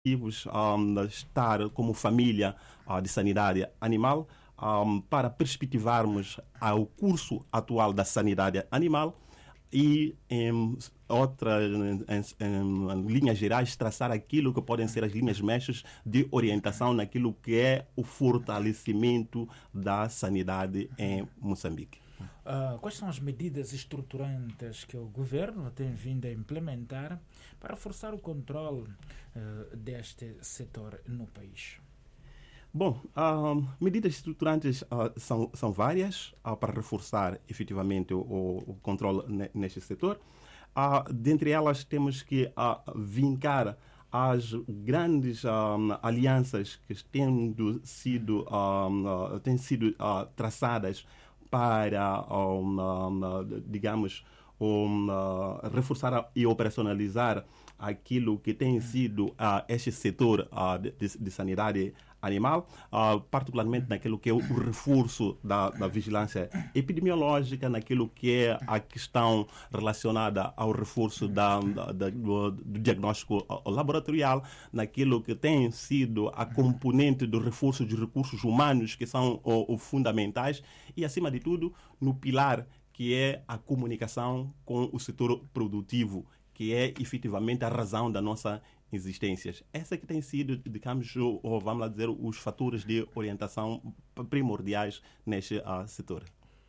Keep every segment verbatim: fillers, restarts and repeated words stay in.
um, estar como família uh, de sanidade animal um, para perspectivarmos o curso atual da sanidade animal e em outras em, em, em linhas gerais traçar aquilo que podem ser as linhas mestras de orientação naquilo que é o fortalecimento da sanidade em Moçambique. Uh, quais são as medidas estruturantes que o governo tem vindo a implementar para reforçar o controle uh, deste setor no país? Bom, uh, medidas estruturantes uh, são, são várias uh, para reforçar efetivamente o, o controle neste setor. Uh, dentre elas temos que uh, vincar as grandes um, alianças que têm sido, um, uh, têm sido uh, traçadas para, um, um, digamos, um, uh, reforçar e operacionalizar aquilo que tem sido uh, este setor uh, de, de sanidade animal, uh, particularmente naquilo que é o reforço da, da vigilância epidemiológica, naquilo que é a questão relacionada ao reforço da, da, da, do, do diagnóstico laboratorial, naquilo que tem sido a componente do reforço de recursos humanos, que são o, o fundamentais, e, acima de tudo, no pilar que é a comunicação com o setor produtivo, que é efetivamente a razão da nossa existência. Essa que tem sido, digamos, ou vamos lá dizer, os fatores de orientação primordiais neste uh, setor.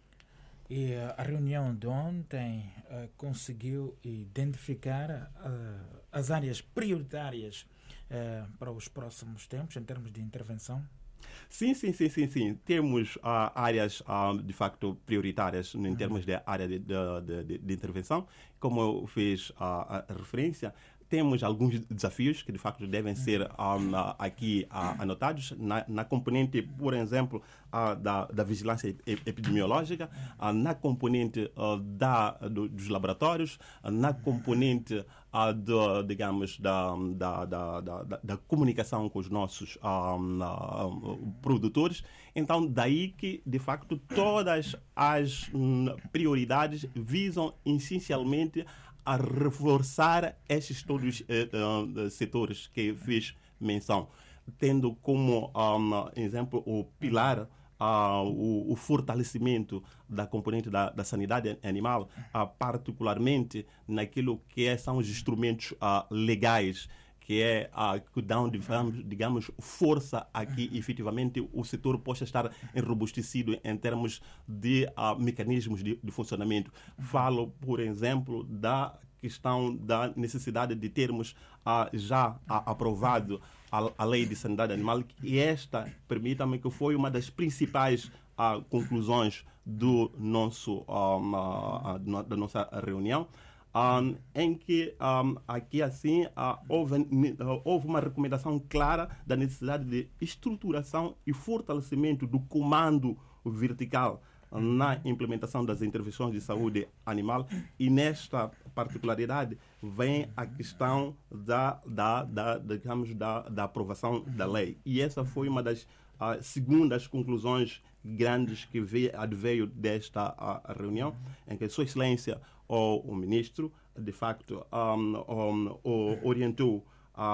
E uh, a reunião de ontem uh, conseguiu identificar uh, as áreas prioritárias uh, para os próximos tempos, em termos de intervenção? Sim, sim, sim, sim, sim. Temos uh, áreas uh, de facto prioritárias em termos de área de, de, de, de intervenção, como eu fiz uh, a referência. Temos alguns desafios que, de facto, devem ser um, aqui uh, anotados na, na componente, por exemplo, uh, da, da vigilância epidemiológica, uh, na componente uh, da, do, dos laboratórios, uh, na componente, uh, do, digamos, da, da, da, da, da comunicação com os nossos um, uh, produtores. Então, daí que, de facto, todas as um, prioridades visam, essencialmente, a reforçar estes todos eh, uh, setores que fiz menção, tendo como um, exemplo o pilar, uh, o, o fortalecimento da componente da, da sanidade animal, uh, particularmente naquilo que é, são os instrumentos uh, legais, que é uh, que dão, digamos, digamos, força a que efetivamente o setor possa estar enrobustecido em termos de uh, mecanismos de, de funcionamento. Falo, por exemplo, da questão da necessidade de termos uh, já uh, aprovado a, a Lei de Sanidade Animal, e esta, permita-me, que foi uma das principais uh, conclusões do nosso, um, uh, uh, da nossa reunião. Um, em que um, aqui assim uh, houve, uh, houve uma recomendação clara da necessidade de estruturação e fortalecimento do comando vertical uh, na implementação das intervenções de saúde animal, e nesta particularidade vem a questão da, da, da, digamos, da, da aprovação da lei, e essa foi uma das uh, segundas conclusões grandes que veio, adveio desta uh, reunião, em que Sua Excelência ou o ministro, de facto, um, um, um, orientou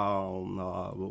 um,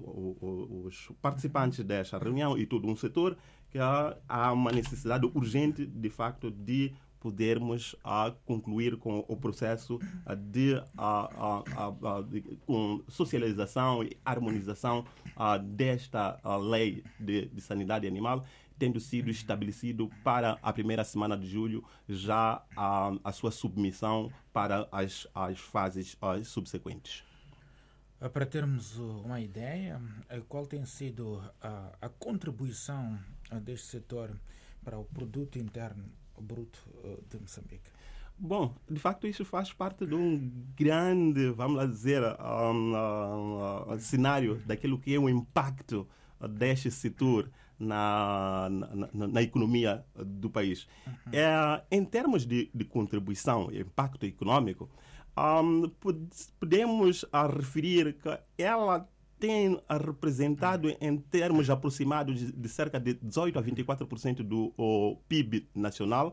uh, os participantes desta reunião e todo um setor que há, há uma necessidade urgente, de facto, de podermos uh, concluir com o processo uh, de, uh, uh, uh, uh, de com socialização e harmonização uh, desta uh, lei de, de sanidade animal, tendo sido estabelecido para a primeira semana de julho já a, a sua submissão para as, as fases as subsequentes. Para termos uma ideia, qual tem sido a, a contribuição deste setor para o produto interno bruto de Moçambique? Bom, de facto isso faz parte de um grande, vamos lá dizer, um, um, um, cenário daquilo que é o impacto deste setor na, na, na economia do país. Uhum. É, em termos de, de contribuição e impacto econômico, um, podemos a referir que ela tem representado, em termos aproximados, de, de cerca de dezoito a vinte e quatro por cento do o P I B nacional,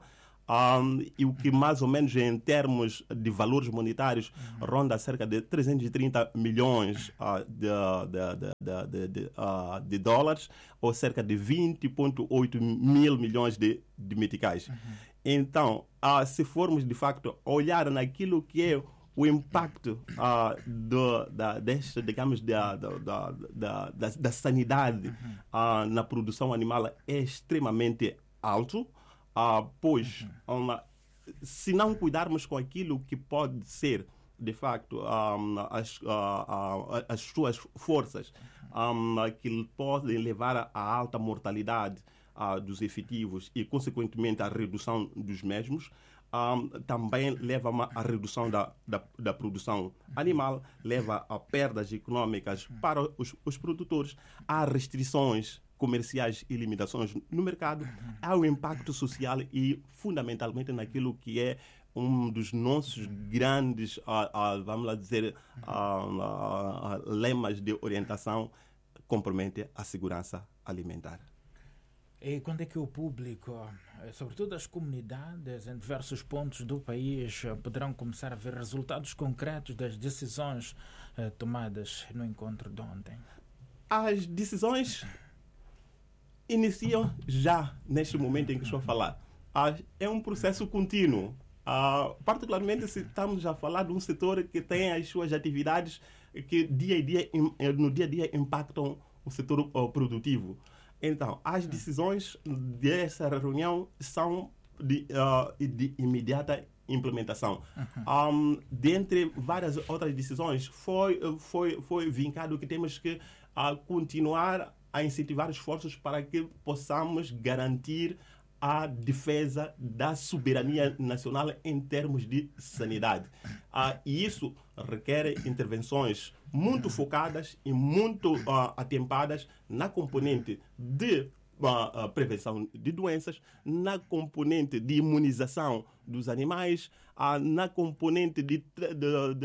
Um, e o que mais ou menos em termos de valores monetários uhum. ronda cerca de trezentos e trinta milhões uh, de, de, de, de, de, uh, de dólares, ou cerca de vinte vírgula oito mil milhões de, de meticais. Uhum. Então, uh, se formos de facto olhar naquilo que é o impacto uh, do, da, desta, digamos, da, da, da, da, da, da sanidade uhum. uh, na produção animal é extremamente alto. Uh, pois, uhum. uma, se não cuidarmos com aquilo que pode ser, de facto, um, as, uh, uh, as suas forças, um, que podem levar à alta mortalidade uh, dos efetivos e, consequentemente, à redução dos mesmos, um, também leva à redução da, da, da produção animal, leva a perdas econômicas para os, os produtores, há restrições comerciais e limitações no mercado, há o impacto social e, fundamentalmente, naquilo que é um dos nossos grandes, uh, uh, vamos lá dizer, uh, uh, uh, lemas de orientação, compromete a segurança alimentar. E quando é que o público, sobretudo as comunidades em diversos pontos do país, poderão começar a ver resultados concretos das decisões uh, tomadas no encontro de ontem? As decisões iniciam já neste momento em que estou a falar. Ah, é um processo contínuo. Ah, particularmente se estamos a falar de um setor que tem as suas atividades que dia a dia, no dia a dia impactam o setor produtivo. Então, as decisões dessa reunião são de, uh, de imediata implementação. Uhum. Um, dentre várias outras decisões, foi, foi, foi vincado que temos que uh, continuar a incentivar esforços para que possamos garantir a defesa da soberania nacional em termos de sanidade. Ah, e isso requer intervenções muito focadas e muito uh, atempadas na componente de uh, uh, prevenção de doenças, na componente de imunização dos animais, uh, na componente de, de, de,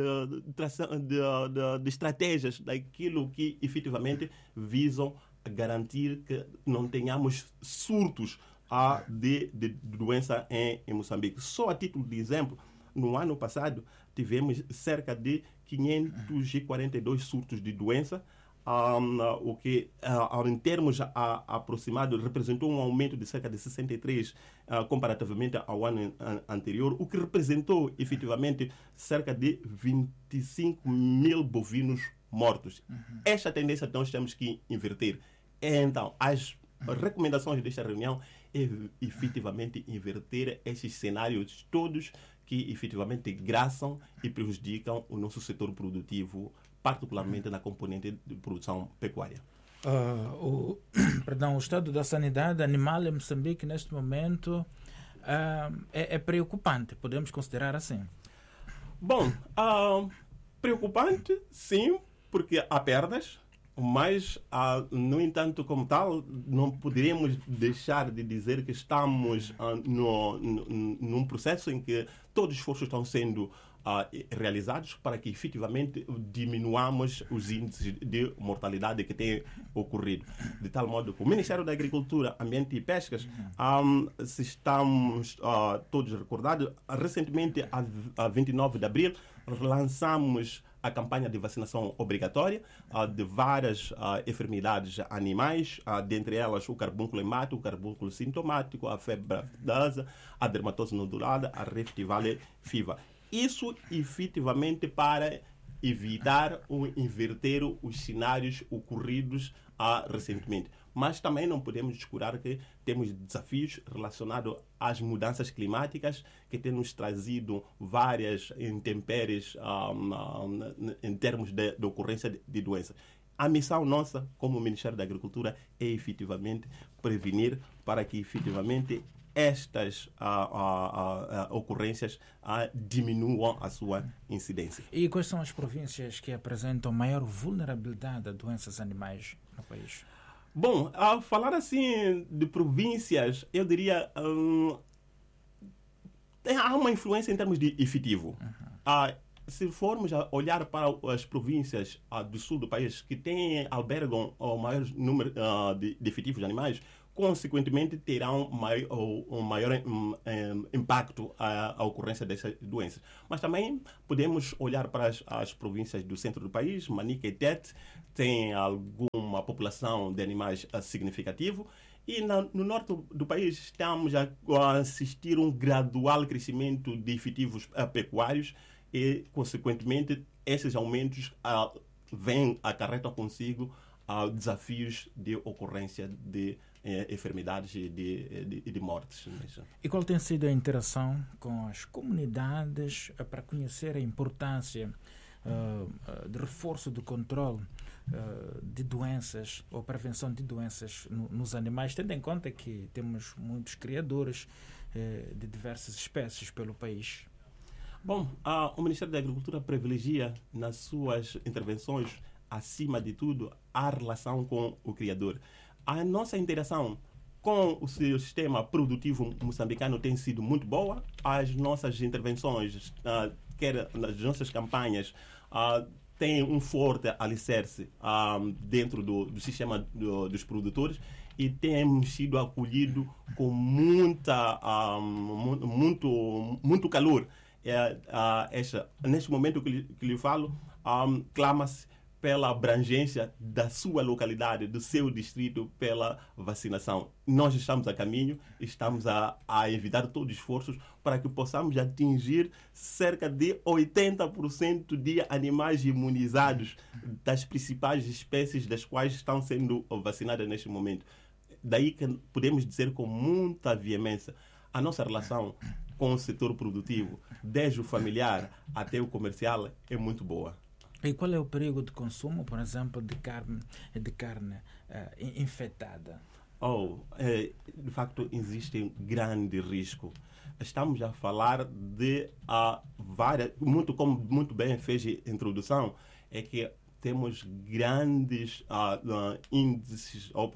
de, de, de, de estratégias daquilo que efetivamente visam garantir que não tenhamos surtos uh, de, de doença em, em Moçambique. Só a título de exemplo, no ano passado tivemos cerca de quinhentos e quarenta e dois surtos de doença, um, o que, uh, em termos uh, aproximados, representou um aumento de cerca de sessenta e três uh, comparativamente ao ano anterior, o que representou efetivamente cerca de vinte e cinco mil bovinos mortos. Uhum. Esta tendência nós temos que inverter. Então, as recomendações desta reunião é efetivamente inverter esses cenários todos que efetivamente graçam e prejudicam o nosso setor produtivo, particularmente na componente de produção pecuária. Uh, o, perdão, o estado da sanidade animal em Moçambique neste momento uh, é, é preocupante, podemos considerar assim? Bom, uh, preocupante sim, porque há perdas, mas, uh, no entanto, como tal, não poderíamos deixar de dizer que estamos uh, no, no, num processo em que todos os esforços estão sendo uh, realizados para que, efetivamente, diminuamos os índices de mortalidade que têm ocorrido. De tal modo que o Ministério da Agricultura, Ambiente e Pescas, um, se estamos uh, todos recordados, recentemente, a, a vinte e nove de abril, lançamos a campanha de vacinação obrigatória uh, de várias uh, enfermidades animais, uh, dentre elas o carbúnculo hemático, o carbúnculo sintomático, a febre aftosa, a dermatose nodulada, a Rift Valley Fever. Isso efetivamente para evitar ou inverter os cenários ocorridos uh, recentemente. Mas também não podemos descurar que temos desafios relacionados às mudanças climáticas que têm nos trazido várias intempéries um, um, em termos de, de ocorrência de, de doenças. A missão nossa, como Ministério da Agricultura, é efetivamente prevenir para que efetivamente estas uh, uh, uh, ocorrências uh, diminuam a sua incidência. E quais são as províncias que apresentam maior vulnerabilidade a doenças animais no país? Bom, a falar assim de províncias, eu diria hum, tem, há uma influência em termos de efetivo. Uhum. Ah, se formos a olhar para as províncias ah, do sul do país que têm, albergam o maior número ah, de, de efetivos de animais, consequentemente terão mai, um maior um, um, impacto à, à ocorrência dessas doenças. Mas também podemos olhar para as, as províncias do centro do país, Manica e Tete, tem alguma população de animais uh, significativo, e na, no norte do, do país estamos a, a assistir um gradual crescimento de efetivos uh, pecuários e, consequentemente, esses aumentos uh, vêm, acarretam consigo uh, desafios de ocorrência de Eh, enfermidades e de, de, de mortes. E qual tem sido a interação com as comunidades uh, para conhecer a importância uh, uh, de reforço do controle uh, de doenças ou prevenção de doenças no, nos animais, tendo em conta que temos muitos criadores uh, de diversas espécies pelo país? Bom, uh, o Ministério da Agricultura privilegia nas suas intervenções, acima de tudo, a relação com o criador. A nossa interação com o sistema produtivo moçambicano tem sido muito boa. As nossas intervenções, uh, quer nas nossas campanhas, uh, têm um forte alicerce uh, dentro do, do sistema do, dos produtores e temos sido acolhidos com muita, uh, muito, muito calor. É, uh, esta, neste momento que lhe, que lhe falo, um, clama-se pela abrangência da sua localidade, do seu distrito, pela vacinação. Nós estamos a caminho, estamos a, a evitar todos os esforços para que possamos atingir cerca de oitenta por cento de animais imunizados das principais espécies das quais estão sendo vacinadas neste momento. Daí que podemos dizer com muita veemência, a nossa relação com o setor produtivo, desde o familiar até o comercial, é muito boa. E qual é o perigo de consumo, por exemplo, de carne, de carne uh, infectada? Oh, é, de facto, existe um grande risco. Estamos a falar de uh, várias, muito, como muito bem fez a introdução, é que temos grandes uh, uh, índices ou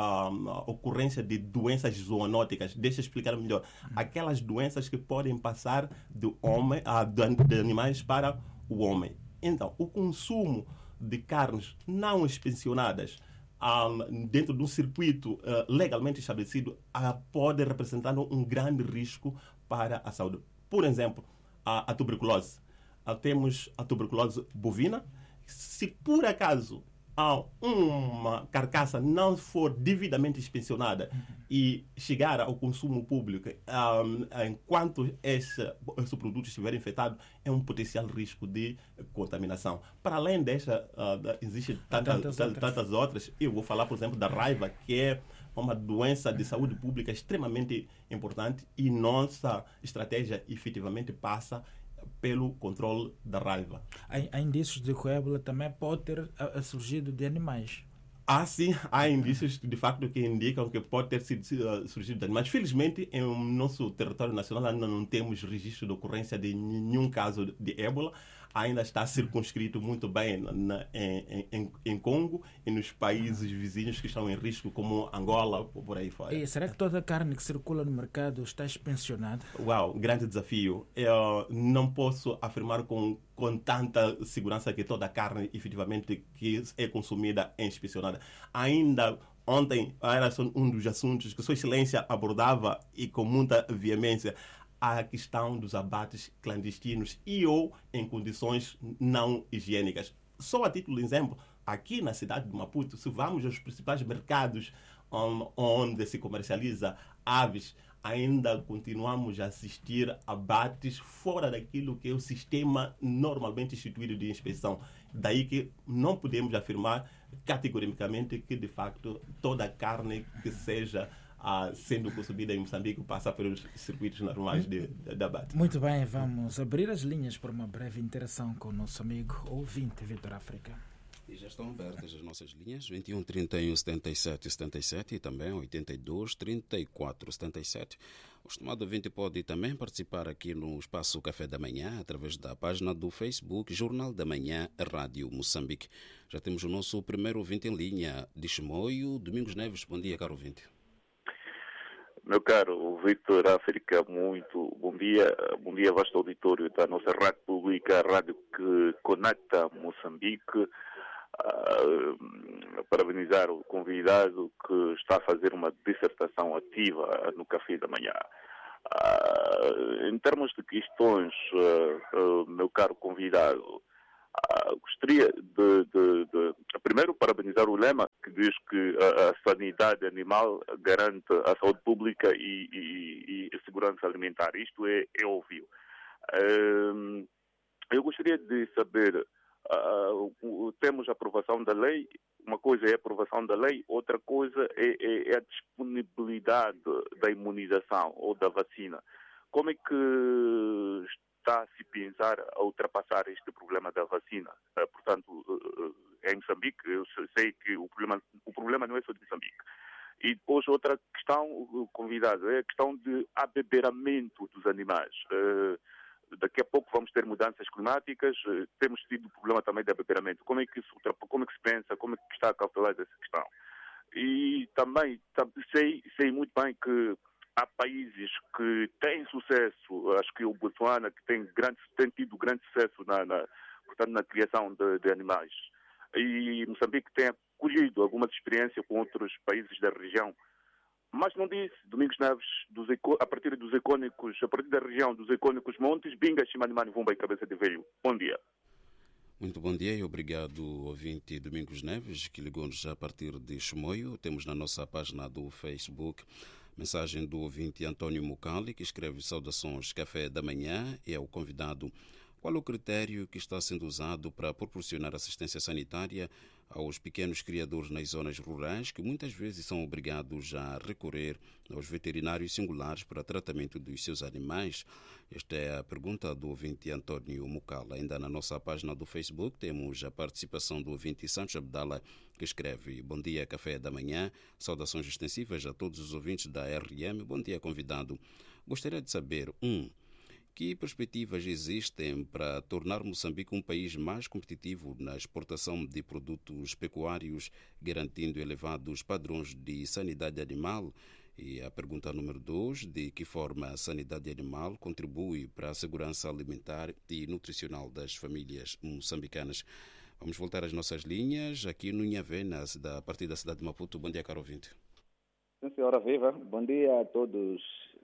uh, ocorrência de doenças zoonóticas. Deixa eu explicar melhor. Aquelas doenças que podem passar do homem, uh, de, de animais para o homem. Então, o consumo de carnes não inspecionadas um, dentro de um circuito uh, legalmente estabelecido uh, pode representar um grande risco para a saúde. Por exemplo, a, a tuberculose. Uh, temos a tuberculose bovina. Se por acaso uh, uma carcaça não for devidamente inspecionada e chegar ao consumo público um, enquanto esse, esse produto estiver infectado, é um potencial risco de contaminação. Para além desta, uh, existem tanta, tantas, tantas, tantas outras. Eu vou falar, por exemplo, da raiva, que é uma doença de saúde pública extremamente importante e nossa estratégia efetivamente passa pelo controle da raiva. Há, há indícios de que o ébola também pode ter a, a surgido de animais. Há sim, há indícios de facto que indicam que pode ter sido uh, surgido de animais. Felizmente, em nosso território nacional ainda não temos registro de ocorrência de nenhum caso de ébola. Ainda está circunscrito muito bem na, em, em, em Congo e nos países vizinhos que estão em risco, como Angola, por aí fora. E será que toda a carne que circula no mercado está inspecionada? Uau, grande desafio. Eu não posso afirmar com, com tanta segurança que toda a carne, efetivamente, que é consumida é inspecionada. Ainda ontem era um dos assuntos que Sua Excelência abordava e com muita veemência a questão dos abates clandestinos e ou em condições não higiênicas. Só a título de exemplo, aqui na cidade de Maputo, se vamos aos principais mercados um, onde se comercializa aves, ainda continuamos a assistir a abates fora daquilo que é o sistema normalmente instituído de inspeção. Daí que não podemos afirmar categoricamente que, de facto, toda a carne que seja Uh, sendo consumida em Moçambique passa pelos circuitos normais de, de, de abate. Muito bem, vamos abrir as linhas para uma breve interação com o nosso amigo ouvinte Vitor África. E já estão abertas as nossas linhas vinte e um, trinta e um, setenta e sete, setenta e sete e também oitenta e dois, trinta e quatro, setenta e sete. O estimado ouvinte pode também participar aqui no Espaço Café da Manhã através da página do Facebook Jornal da Manhã Rádio Moçambique. Já temos o nosso primeiro ouvinte em linha de Chimoio, Domingos Neves. Bom dia, caro ouvinte. Meu caro Victor África, muito bom dia. Bom dia, vasto auditório da nossa rádio pública, a rádio que conecta Moçambique. Uh, parabenizar o convidado que está a fazer uma dissertação ativa no Café da Manhã. Uh, em termos de questões, uh, uh, meu caro convidado, uh, gostaria de, de, de, primeiro, parabenizar o lema que diz que a, a sanidade animal garante a saúde pública e, e, e a segurança alimentar. Isto é, é óbvio. Uh, eu gostaria de saber, uh, temos a aprovação da lei. Uma coisa é a aprovação da lei, outra coisa é, é, é a disponibilidade da imunização ou da vacina. Como é que está a se pensar a ultrapassar este problema da vacina? Uh, portanto, uh, em Moçambique, eu sei que o problema, o problema não é só de Moçambique. E depois outra questão, convidado, é a questão de abeberamento dos animais. Uh, Daqui a pouco vamos ter mudanças climáticas, temos tido problema também de abeberamento. Como é que isso, como é que se pensa, como é que está a calcular essa questão? E também sei, sei muito bem que há países que têm sucesso, acho que o Botswana que tem, grande, tem tido grande sucesso na, na, portanto, na criação de, de animais. E Moçambique tem acolhido algumas experiências com outros países da região. Mas não disse, Domingos Neves, dos, a partir dos icônicos, a partir da região dos icônicos montes, Binga, Chimanimani, Vumba e Cabeça de Velho. Bom dia. Muito bom dia e obrigado, ouvinte Domingos Neves, que ligou-nos a partir de Chimoio. Temos na nossa página do Facebook mensagem do ouvinte António Mucali, que escreve saudações Café da Manhã e é o convidado. Qual o critério que está sendo usado para proporcionar assistência sanitária aos pequenos criadores nas zonas rurais que muitas vezes são obrigados a recorrer aos veterinários singulares para tratamento dos seus animais? Esta é a pergunta do ouvinte António Mucala. Ainda na nossa página do Facebook temos a participação do ouvinte Santos Abdala, que escreve: Bom dia, Café da Manhã. Saudações extensivas a todos os ouvintes da R M. Bom dia, convidado. Gostaria de saber, um, que perspectivas existem para tornar Moçambique um país mais competitivo na exportação de produtos pecuários, garantindo elevados padrões de sanidade animal? E a pergunta número dois, de que forma a sanidade animal contribui para a segurança alimentar e nutricional das famílias moçambicanas? Vamos voltar às nossas linhas aqui no Inhavé, a partir da cidade de Maputo. Bom dia, caro ouvinte. Sim, senhora Viva. Bom dia a todos.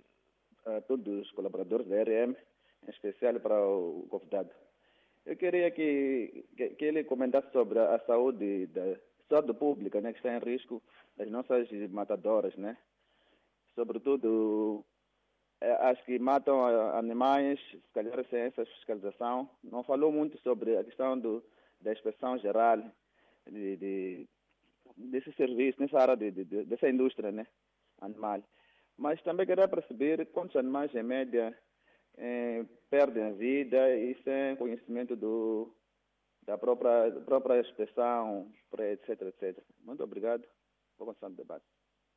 a todos os colaboradores da R M, em especial para o convidado. Eu queria que, que, que ele comentasse sobre a saúde da saúde pública, né, que está em risco das nossas matadoras, né? Sobretudo as que matam animais, se calhar sem essa fiscalização. Não falou muito sobre a questão do, da inspeção geral de, de, desse serviço, nessa área de, de, dessa indústria, né, animal. Mas também queria perceber quantos animais, em média, eh, perdem a vida e sem conhecimento do, da própria, da própria inspeção, etc, etcétera. Muito obrigado. Vou continuar o debate.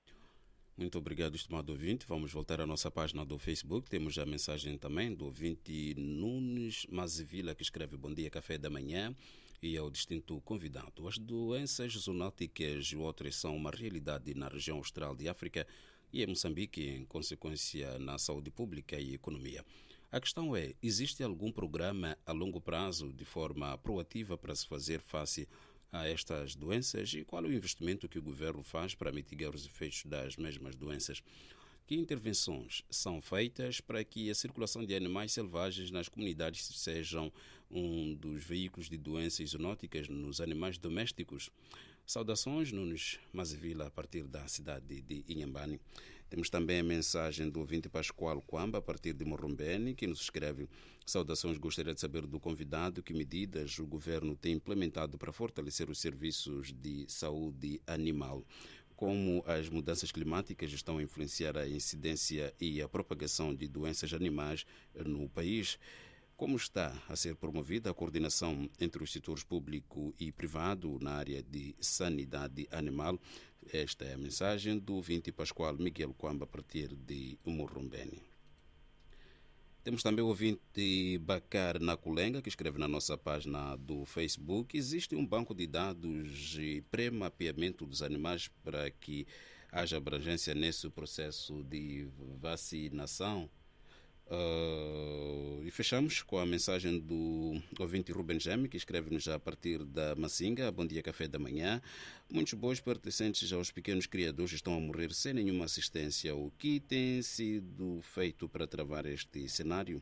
Muito obrigado, estimado ouvinte. Vamos voltar à nossa página do Facebook. Temos a mensagem também do ouvinte Nunes Mazivila, que escreve: Bom dia, Café da Manhã. E ao distinto convidado. As doenças zoonóticas e outras são uma realidade na região austral de África e em Moçambique, em consequência na saúde pública e economia. A questão é, existe algum programa a longo prazo de forma proativa para se fazer face a estas doenças e qual é o investimento que o governo faz para mitigar os efeitos das mesmas doenças? Que intervenções são feitas para que a circulação de animais selvagens nas comunidades sejam um dos veículos de doenças zoonóticas nos animais domésticos? Saudações, Nunes Mazivila, a partir da cidade de Inhambane. Temos também a mensagem do ouvinte Pascoal Quamba, a partir de Morrombene, que nos escreve: Saudações, gostaria de saber do convidado que medidas o governo tem implementado para fortalecer os serviços de saúde animal. Como as mudanças climáticas estão a influenciar a incidência e a propagação de doenças animais no país? Como está a ser promovida a coordenação entre os setores público e privado na área de sanidade animal? Esta é a mensagem do ouvinte Pascoal Miguel Quamba, a partir de Morrombene. Temos também o ouvinte Bacar Naculenga, que escreve na nossa página do Facebook: existe um banco de dados e pré-mapeamento dos animais para que haja abrangência nesse processo de vacinação? Uh, e fechamos com a mensagem do ouvinte Ruben Geme, que escreve-nos a partir da Massinga. Bom dia, café da manhã. Muitos bois pertencentes aos pequenos criadores estão a morrer sem nenhuma assistência. O que tem sido feito para travar este cenário?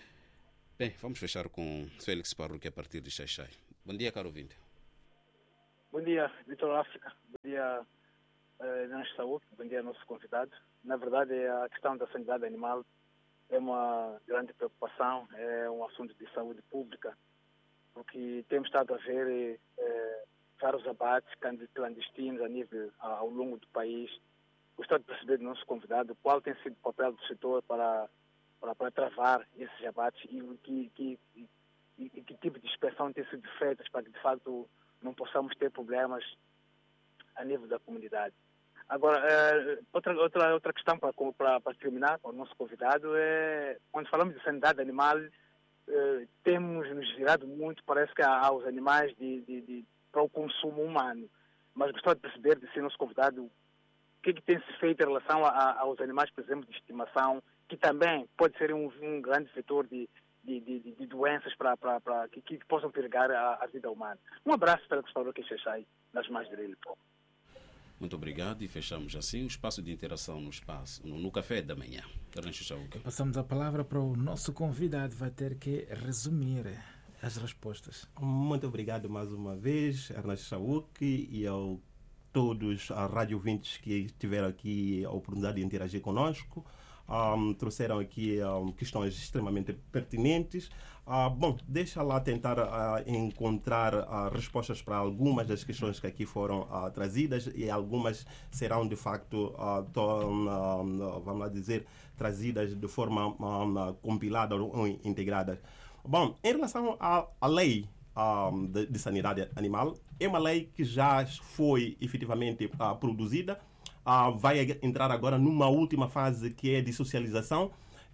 Bem, vamos fechar com Félix Parruque a partir de Xaixai. Bom dia, caro ouvinte. Bom dia, Vitor África. Bom dia, uh, Saúde. Bom dia, nosso convidado. Na verdade, a questão da sanidade animal é uma grande preocupação, é um assunto de saúde pública, porque temos estado a ver eh, vários abates clandestinos a nível, ao longo do país. Gostaria de perceber do nosso convidado qual tem sido o papel do setor para, para, para travar esses abates e que, que, e, e que tipo de inspeção tem sido feita para que, de fato, não possamos ter problemas a nível da comunidade. Agora, é, outra, outra, outra questão para, para, para terminar com o nosso convidado é, quando falamos de sanidade animal, é, temos nos virado muito, parece que aos animais de, de, de, para o consumo humano. Mas gostaria de perceber, de ser nosso convidado, o que, é que tem se feito em relação a, aos animais, por exemplo, de estimação, que também pode ser um, um grande vetor de, de, de, de doenças para, para, para, que, que possam perigar a, a vida humana. Um abraço para que falou que Xaixai, nas mãos dele. Muito obrigado e fechamos assim o espaço de interação no espaço, no, no café da manhã. Passamos a palavra para o nosso convidado, vai ter que resumir as respostas. Muito obrigado mais uma vez, Ernesto Chauque, e a todos os rádio ouvintes que tiveram aqui a oportunidade de interagir conosco. Um, trouxeram aqui um, questões extremamente pertinentes. Uh, bom, deixa lá tentar uh, encontrar uh, respostas para algumas das questões que aqui foram uh, trazidas, e algumas serão de facto, uh, tão, uh, vamos lá dizer, trazidas de forma uh, compilada ou integrada. Bom, em relação à, à lei um, de, de sanidade animal, é uma lei que já foi efetivamente uh, produzida. Uh, vai entrar agora numa última fase, que é de socialização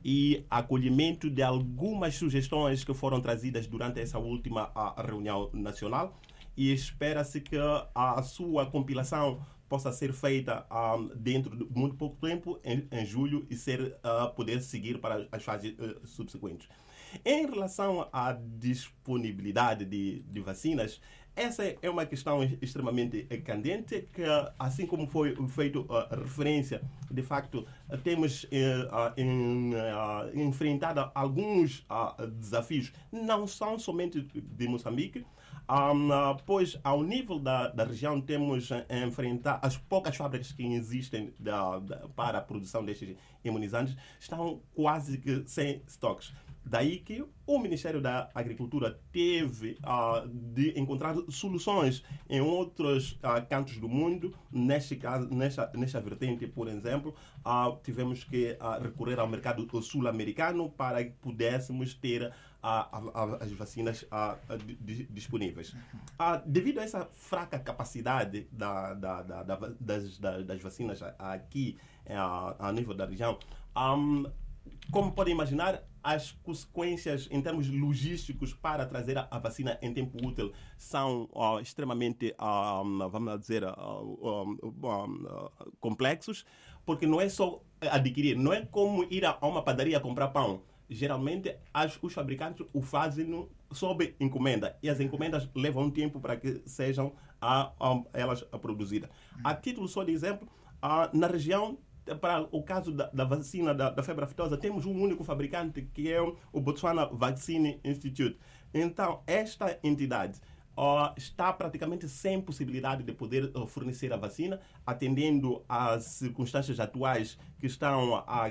e acolhimento de algumas sugestões que foram trazidas durante essa última uh, reunião nacional, e espera-se que uh, a sua compilação possa ser feita uh, dentro de muito pouco tempo, em, em julho, e ser, uh, poder seguir para as fases uh, subsequentes. Em relação à disponibilidade de, de vacinas, essa é uma questão extremamente candente, que, assim como foi feito uh, referência, de facto, temos uh, uh, em, uh, enfrentado alguns uh, desafios, não são somente de Moçambique, um, uh, pois ao nível da, da região temos a enfrentar as poucas fábricas que existem da, da, para a produção destes imunizantes, estão quase que sem estoques. Daí que o Ministério da Agricultura teve uh, de encontrar soluções em outros uh, cantos do mundo. Neste caso, nesta, nesta vertente, por exemplo, uh, tivemos que uh, recorrer ao mercado sul-americano para que pudéssemos ter uh, a, a, as vacinas uh, d- disponíveis. Uh, devido a essa fraca capacidade da, da, da, da, das, das vacinas aqui uh, a nível da região, um, como podem imaginar, as consequências em termos logísticos para trazer a, a vacina em tempo útil são uh, extremamente, uh, vamos dizer, uh, um, uh, complexos, porque não é só adquirir, não é como ir a uma padaria comprar pão. Geralmente, as, os fabricantes o fazem sob encomenda, e as encomendas levam um tempo para que sejam a, a, elas a produzidas. A título só de exemplo, uh, na região, para o caso da, da vacina da, da febre aftosa, temos um único fabricante, que é o Botswana Vaccine Institute. Então, esta entidade uh, está praticamente sem possibilidade de poder uh, fornecer a vacina, atendendo às circunstâncias atuais que estão a,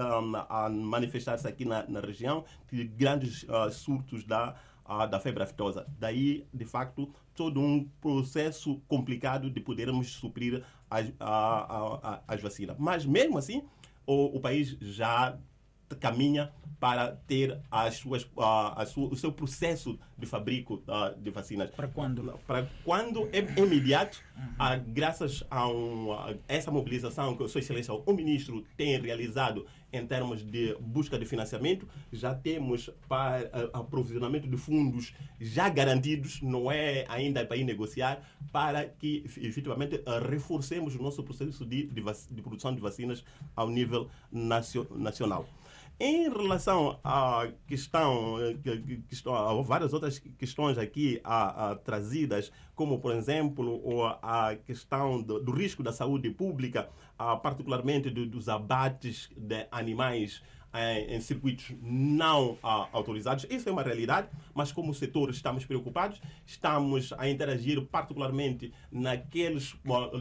a, a manifestar-se aqui na, na região, de grandes uh, surtos da, uh, da febre aftosa. Daí, de facto, todo um processo complicado de podermos suprir as, a, a, a, as vacinas. Mas, mesmo assim, o, o país já caminha para ter as suas, a, a sua, o seu processo de fabrico a, de vacinas. Para quando? Para quando é imediato, uhum. a, graças a, um, a essa mobilização que a Sua Excelência, o Ministro, tem realizado em termos de busca de financiamento, já temos para a, aprovisionamento de fundos já garantidos, não é ainda para ir negociar, para que efetivamente reforcemos o nosso processo de, de, de produção de vacinas ao nível nacio, nacional. Em relação à questão, que, que estão, há várias outras questões aqui a, a, trazidas, como, por exemplo, a questão do, do risco da saúde pública, a, particularmente do, dos abates de animais em, em circuitos não a, autorizados. Isso é uma realidade, mas como setor estamos preocupados, estamos a interagir particularmente naquelas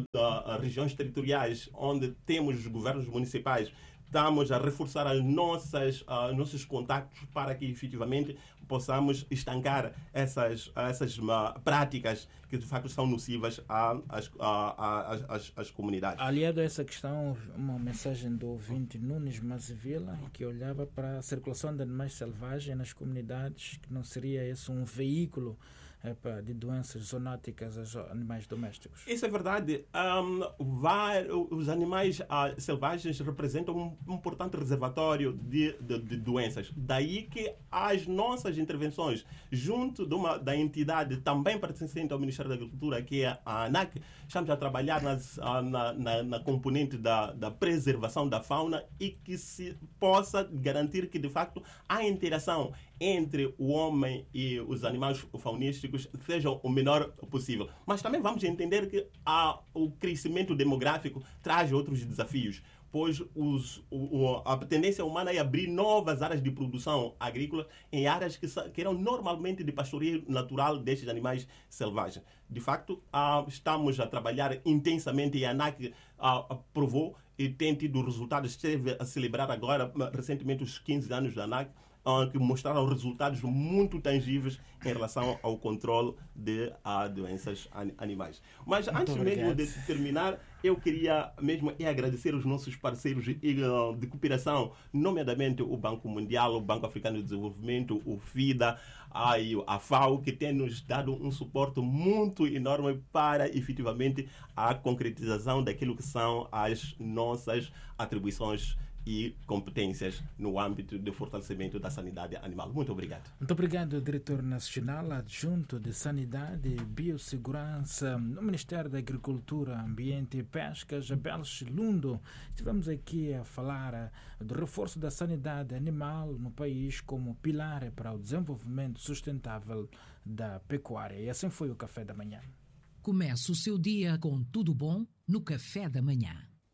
uh, regiões territoriais onde temos os governos municipais. Estamos a reforçar as nossas, uh, nossos contactos para que efetivamente possamos estancar essas, essas uh, práticas que de facto são nocivas às, às, às, às comunidades. Aliado a essa questão, uma mensagem do ouvinte Nunes Mazevila, que olhava para a circulação de animais selvagens nas comunidades, que não seria esse um veículo Epa, de doenças zoonóticas aos animais domésticos. Isso é verdade. Um, vai, os animais uh, selvagens representam um, um importante reservatório de, de, de doenças. Daí que as nossas intervenções, junto de uma, da entidade também pertencente ao Ministério da Agricultura, que é a ANAC, estamos a trabalhar nas, uh, na, na, na componente da, da preservação da fauna e que se possa garantir que, de facto, há interação entre o homem e os animais faunísticos sejam o menor possível. Mas também vamos entender que a, o crescimento demográfico traz outros desafios, pois os, o, a tendência humana é abrir novas áreas de produção agrícola em áreas que, que eram normalmente de pastoreio natural destes animais selvagens. De facto, ah, estamos a trabalhar intensamente e a ANAC ah, aprovou e tem tido resultados. Esteve a celebrar agora, recentemente, os quinze anos da ANAC, que mostraram resultados muito tangíveis em relação ao controle de uh, doenças animais. Mas muito antes obrigado. mesmo de terminar, eu queria mesmo é agradecer os nossos parceiros de, de cooperação, nomeadamente o Banco Mundial, o Banco Africano de Desenvolvimento, o FIDA, a, a FAO, que tem nos dado um suporte muito enorme para, efetivamente, a concretização daquilo que são as nossas atribuições e competências no âmbito do fortalecimento da sanidade animal. Muito obrigado. Muito obrigado, Diretor Nacional Adjunto de Sanidade e Biossegurança no Ministério da Agricultura, Ambiente e Pesca, Jabel Chilundo. Estivemos aqui a falar do reforço da sanidade animal no país como pilar para o desenvolvimento sustentável da pecuária. E assim foi o Café da Manhã. Comece o seu dia com tudo bom no Café da Manhã.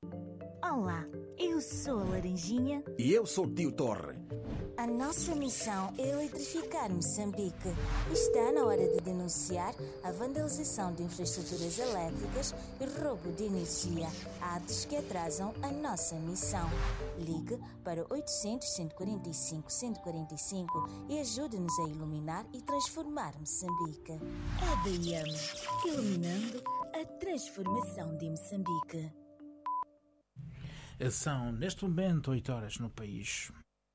Olá, eu sou a Laranjinha. E eu sou o Tio Torre. A nossa missão é eletrificar Moçambique. Está na hora de denunciar a vandalização de infraestruturas elétricas e roubo de energia, atos que atrasam a nossa missão. Ligue para oitocentos, cento e quarenta e cinco, cento e quarenta e cinco e ajude-nos a iluminar e transformar Moçambique. A D I M, iluminando a transformação de Moçambique. São, neste momento, oito horas no país.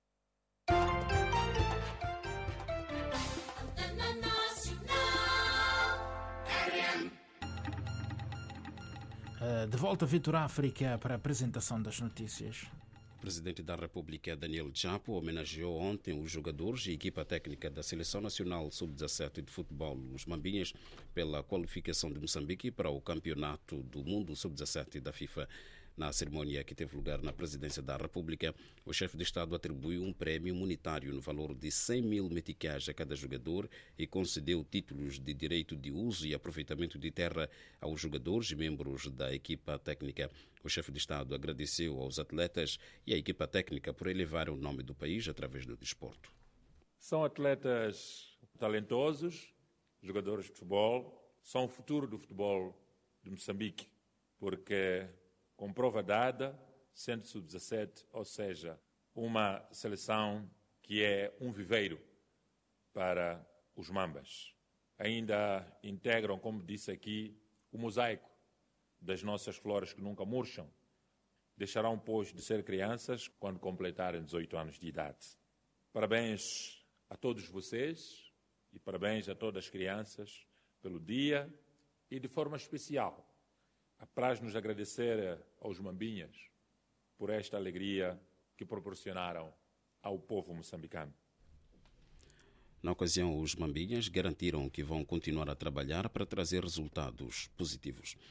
De volta a Vitor África para a apresentação das notícias. O presidente da República, Daniel Chapo, homenageou ontem os jogadores e equipa técnica da Seleção Nacional sub dezassete de futebol, os Mambinhas, pela qualificação de Moçambique para o Campeonato do Mundo sub dezassete da FIFA. Na cerimónia que teve lugar na presidência da República, o chefe de Estado atribuiu um prémio monetário no valor de cem mil meticais a cada jogador e concedeu títulos de direito de uso e aproveitamento de terra aos jogadores e membros da equipa técnica. O chefe de Estado agradeceu aos atletas e à equipa técnica por elevar o nome do país através do desporto. São atletas talentosos, jogadores de futebol, são o futuro do futebol de Moçambique, porque com prova dada, sendo sub dezassete, ou seja, uma seleção que é um viveiro para os Mambas. Ainda integram, como disse aqui, o mosaico das nossas flores que nunca murcham. Deixarão, pois, de ser crianças quando completarem dezoito anos de idade. Parabéns a todos vocês e parabéns a todas as crianças pelo dia e, de forma especial, apraz-nos agradecer aos Mambinhas por esta alegria que proporcionaram ao povo moçambicano. Na ocasião, os Mambinhas garantiram que vão continuar a trabalhar para trazer resultados positivos.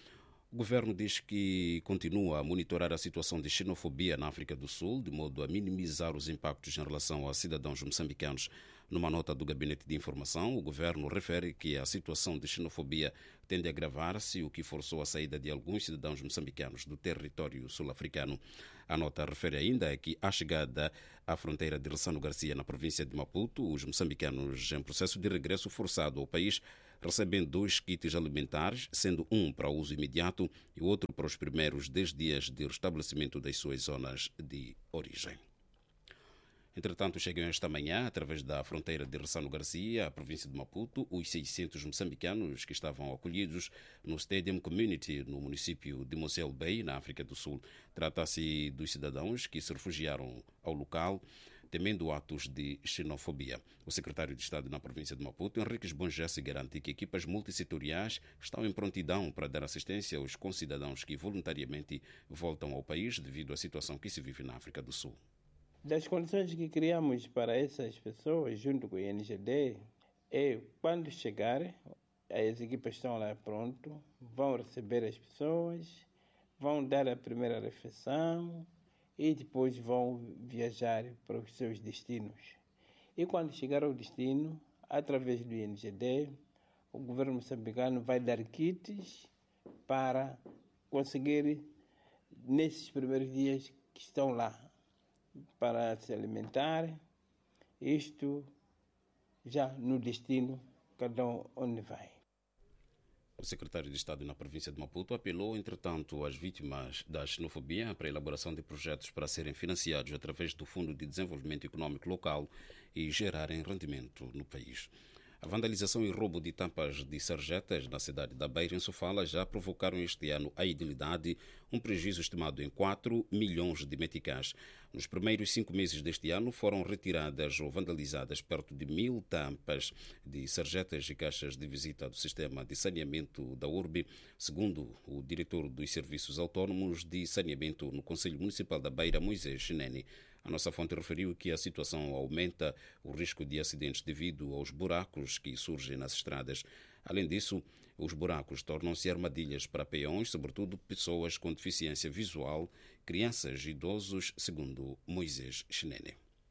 O governo diz que continua a monitorar a situação de xenofobia na África do Sul, de modo a minimizar os impactos em relação a cidadãos moçambicanos. Numa nota do Gabinete de Informação, o governo refere que a situação de xenofobia tende a agravar-se, o que forçou a saída de alguns cidadãos moçambicanos do território sul-africano. A nota refere ainda que, à chegada à fronteira de Ressano Garcia, na província de Maputo, os moçambicanos em processo de regresso forçado ao país recebem dois kits alimentares, sendo um para uso imediato e outro para os primeiros dez dias de restabelecimento das suas zonas de origem. Entretanto, chegam esta manhã, através da fronteira de Ressano Garcia, a província de Maputo, os seiscentos moçambicanos que estavam acolhidos no Stadium Community, no município de Mosel Bay, na África do Sul. Trata-se dos cidadãos que se refugiaram ao local, temendo atos de xenofobia. O secretário de Estado na província de Maputo, Henriques Bongesse, garante que equipas multissetoriais estão em prontidão para dar assistência aos concidadãos que voluntariamente voltam ao país devido à situação que se vive na África do Sul. Das condições que criamos para essas pessoas, junto com o I N G D, é quando chegarem, as equipas estão lá pronto, vão receber as pessoas, vão dar a primeira refeição e depois vão viajar para os seus destinos. E quando chegar ao destino, através do I N G D, o governo moçambicano vai dar kits para conseguir, nesses primeiros dias que estão lá, para se alimentar, isto já no destino, cada um onde vai. O secretário de Estado na província de Maputo apelou, entretanto, às vítimas da xenofobia para a elaboração de projetos para serem financiados através do Fundo de Desenvolvimento Econômico Local e gerarem rendimento no país. A vandalização e roubo de tampas de sarjetas na cidade da Beira, em Sofala, já provocaram este ano a idilidade, um prejuízo estimado em quatro milhões de meticais. Nos primeiros cinco meses deste ano foram retiradas ou vandalizadas perto de mil tampas de sarjetas e caixas de visita do sistema de saneamento da urbe, segundo o diretor dos Serviços Autónomos de Saneamento no Conselho Municipal da Beira, Moisés Chinene. A nossa fonte referiu que a situação aumenta o risco de acidentes devido aos buracos que surgem nas estradas. Além disso, os buracos tornam-se armadilhas para peões, sobretudo pessoas com deficiência visual, crianças e idosos, segundo Moisés Chinene.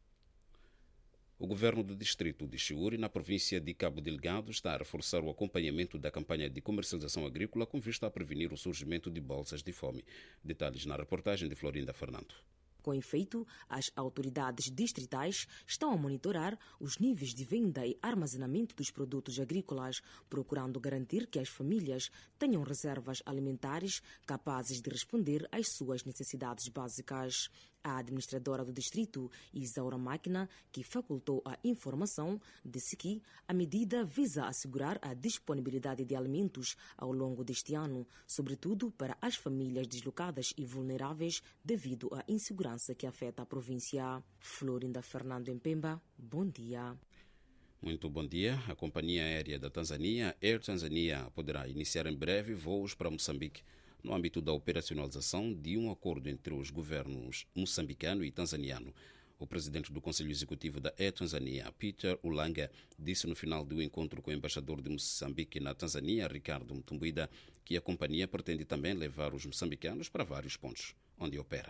O governo do distrito de Chiuri, na província de Cabo Delgado, está a reforçar o acompanhamento da campanha de comercialização agrícola com vista a prevenir o surgimento de bolsas de fome. Detalhes na reportagem de Florinda Fernando. Com efeito, as autoridades distritais estão a monitorar os níveis de venda e armazenamento dos produtos agrícolas, procurando garantir que as famílias tenham reservas alimentares capazes de responder às suas necessidades básicas. A administradora do distrito, Isaura Máquina, que facultou a informação, disse que a medida visa assegurar a disponibilidade de alimentos ao longo deste ano, sobretudo para as famílias deslocadas e vulneráveis devido à insegurança que afeta a província. Florinda Fernando em Pemba, bom dia. Muito bom dia. A companhia aérea da Tanzânia, Air Tanzania, poderá iniciar em breve voos para Moçambique, no âmbito da operacionalização de um acordo entre os governos moçambicano e tanzaniano. O presidente do Conselho Executivo da Air Tanzania, Peter Ulanga, disse no final do encontro com o embaixador de Moçambique na Tanzânia, Ricardo Mtumbuida, que a companhia pretende também levar os moçambicanos para vários pontos onde opera.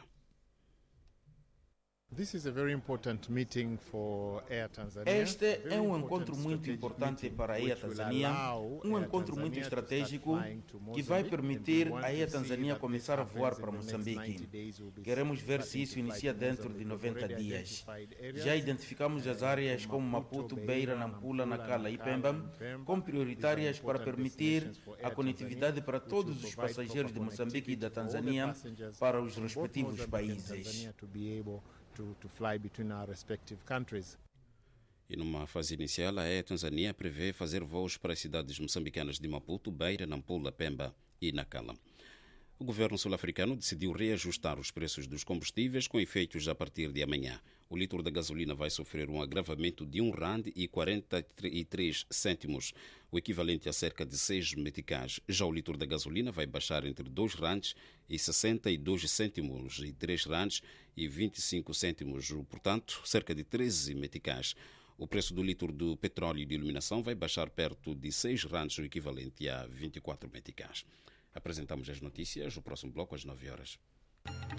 Este é um encontro muito importante para a Air Tanzania, um encontro muito estratégico que vai permitir a Air Tanzania começar a voar para Moçambique. Queremos ver se isso inicia dentro de noventa dias. Já identificamos as áreas como Maputo, Beira, Nampula, Nacala e Pemba como prioritárias para permitir a conectividade para todos os passageiros de Moçambique e da Tanzânia para os respectivos países. To, to fly between our respective countries. E numa fase inicial, a Air Tanzania prevê fazer voos para as cidades moçambicanas de Maputo, Beira, Nampula, Pemba e Nacala. O governo sul-africano decidiu reajustar os preços dos combustíveis com efeitos a partir de amanhã. O litro da gasolina vai sofrer um agravamento de um rand e quarenta e três cêntimos, o equivalente a cerca de seis meticais. Já o litro da gasolina vai baixar entre dois rands e sessenta e dois cêntimos e três rands e vinte e cinco cêntimos, portanto, cerca de treze meticais. O preço do litro do petróleo de iluminação vai baixar perto de seis rands, o equivalente a vinte e quatro meticais. Apresentamos as notícias, o próximo bloco às nove horas.